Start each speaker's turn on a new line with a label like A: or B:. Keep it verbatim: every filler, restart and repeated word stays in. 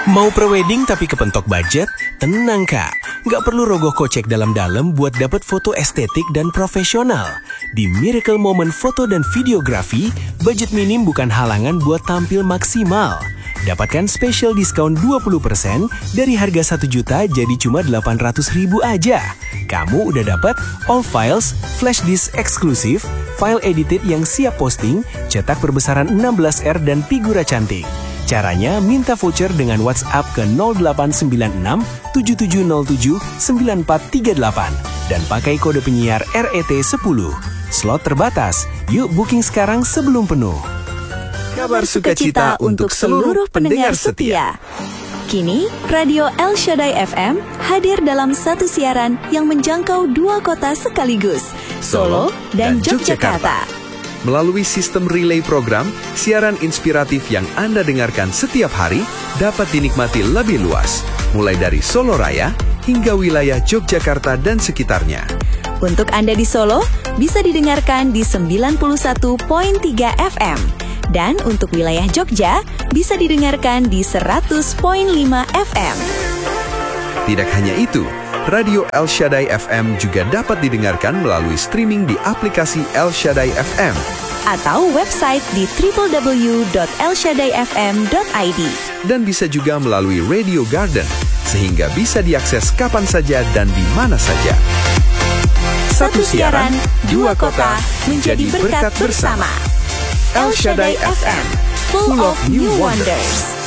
A: Mau prewedding tapi kepentok budget? Tenang kak, nggak perlu rogoh kocek dalam-dalam buat dapat foto estetik dan profesional. Di Miracle Moment Foto dan Videografi, budget minim bukan halangan buat tampil maksimal. Dapatkan special diskon dua puluh persen dari harga satu juta jadi cuma delapan ratus ribu aja. Kamu udah dapat all files, flash disk eksklusif, file edited yang siap posting, cetak berbesaran enam belas R dan figura cantik. Caranya minta voucher dengan WhatsApp ke nol delapan sembilan enam tujuh tujuh nol tujuh sembilan empat tiga delapan dan pakai kode penyiar R E T sepuluh. Slot terbatas, yuk booking sekarang sebelum penuh.
B: Kabar sukacita untuk seluruh pendengar setia.
C: Kini, Radio El Shaddai F M hadir dalam satu siaran yang menjangkau dua kota sekaligus, Solo dan Yogyakarta.
B: Melalui sistem relay program, siaran inspiratif yang Anda dengarkan setiap hari dapat dinikmati lebih luas, mulai dari Solo Raya hingga wilayah Yogyakarta dan sekitarnya.
C: Untuk Anda di Solo, bisa didengarkan di sembilan puluh satu koma tiga F M. Dan untuk wilayah Jogja, bisa didengarkan di seratus koma lima F M.
B: Tidak hanya itu, Radio El Shaddai F M juga dapat didengarkan melalui streaming di aplikasi El Shaddai F M
C: atau website di w w w dot el shaddai f m dot i d.
B: Dan bisa juga melalui Radio Garden, sehingga bisa diakses kapan saja dan di mana saja.
C: Satu siaran, dua kota, menjadi berkat bersama. El Shaddai F M, full of new wonders.